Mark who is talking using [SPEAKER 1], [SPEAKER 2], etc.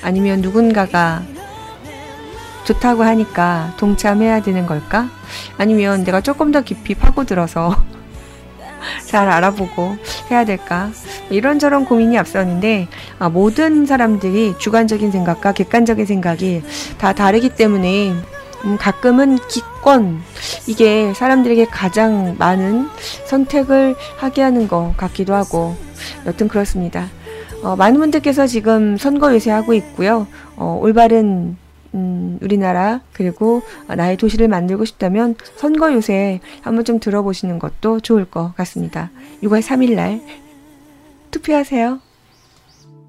[SPEAKER 1] 아니면 누군가가 좋다고 하니까 동참해야 되는 걸까? 아니면 내가 조금 더 깊이 파고들어서 잘 알아보고 해야 될까? 이런저런 고민이 앞서는데 모든 사람들이 주관적인 생각과 객관적인 생각이 다 다르기 때문에 가끔은 기권, 이게 사람들에게 가장 많은 선택을 하게 하는 것 같기도 하고, 여튼 그렇습니다. 많은 분들께서 지금 선거 유세하고 있고요. 올바른 우리나라 그리고 나의 도시를 만들고 싶다면 선거 유세 한번 좀 들어보시는 것도 좋을 것 같습니다. 6월 3일 날 투표하세요.